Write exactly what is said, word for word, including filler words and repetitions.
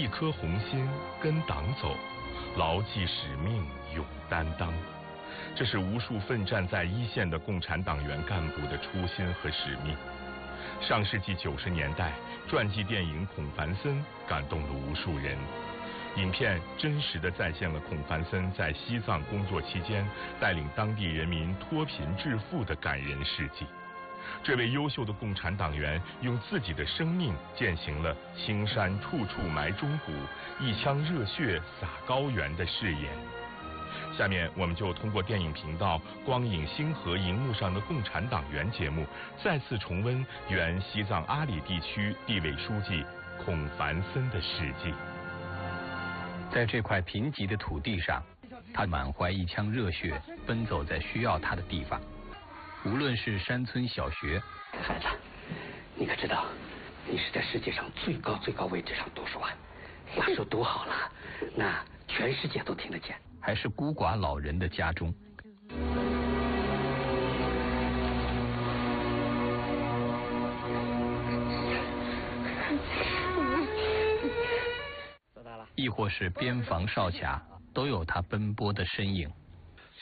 一颗红心跟党走，牢记使命勇担当。这是无数奋战在一线的共产党员干部的初心和使命。上世纪九十年代，传记电影《孔繁森》感动了无数人。影片真实地再现了孔繁森在西藏工作期间带领当地人民脱贫致富的感人事迹。这位优秀的共产党员用自己的生命践行了青山处处埋忠骨，一腔热血洒高原的誓言。下面我们就通过电影频道光影星河荧幕上的共产党员节目，再次重温原西藏阿里地区地委书记孔繁森的事迹。 在这块贫瘠的土地上，他满怀一腔热血，奔走在需要他的地方。无论是山村小学， 孩子，你可知道，你是在世界上最高最高位置上读书啊？那书读好了，那全世界都听得见。 还是孤寡老人的家中，亦或是边防哨卡，都有他奔波的身影。